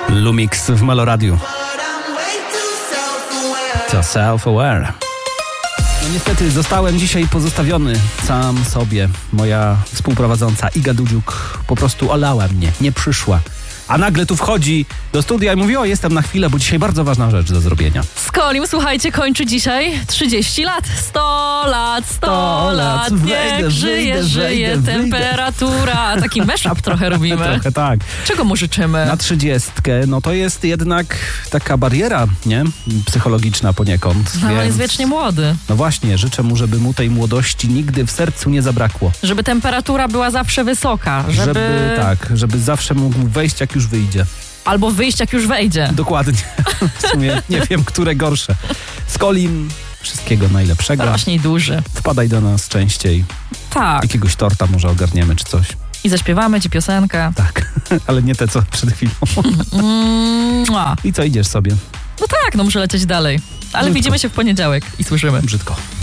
Lumix w Meloradiu. To self-aware. No niestety zostałem dzisiaj pozostawiony sam sobie. Moja współprowadząca Iga Dudziuk po prostu olała mnie, nie przyszła. A nagle tu wchodzi do studia i mówi: o, jestem na chwilę, bo dzisiaj bardzo ważna rzecz do zrobienia. Skolim, słuchajcie, kończy dzisiaj 30 lat. 100 lat, 100 lat. Niech żyje temperatura. Taki mashup trochę robimy. Trochę tak. Czego mu życzymy? Na 30, no to jest jednak taka bariera, nie? Psychologiczna poniekąd. No, więc... jest wiecznie młody. No właśnie, życzę mu, żeby mu tej młodości nigdy w sercu nie zabrakło. Żeby temperatura była zawsze wysoka. Żeby zawsze mógł wejść, jak już wyjdzie. Albo wyjść, jak już wejdzie. Dokładnie. W sumie nie wiem, które gorsze. Skolim, wszystkiego najlepszego. Strasznie duży. Wpadaj do nas częściej. Tak. Jakiegoś torta może ogarniemy, czy coś. I zaśpiewamy ci piosenkę. Tak, ale nie te, co przed chwilą. I co, idziesz sobie? No tak, no muszę lecieć dalej. Ale Brzydko. widzimy się w poniedziałek i słyszymy. Brzydko.